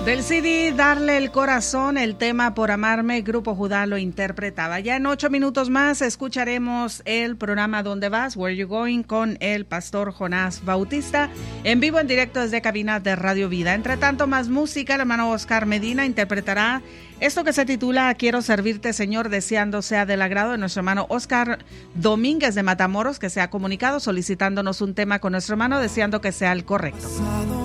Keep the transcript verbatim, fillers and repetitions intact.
Del C D Darle el Corazón, el tema Por Amarme, Grupo Judá lo interpretaba. Ya en ocho minutos más escucharemos el programa ¿Dónde vas? Where You Going? Con el pastor Jonás Bautista, en vivo en directo desde cabina de Radio Vida. Entre tanto, más música, el hermano Oscar Medina interpretará esto que se titula Quiero servirte, Señor, deseando sea del agrado de nuestro hermano Oscar Domínguez de Matamoros, que se ha comunicado solicitándonos un tema con nuestro hermano, deseando que sea el correcto.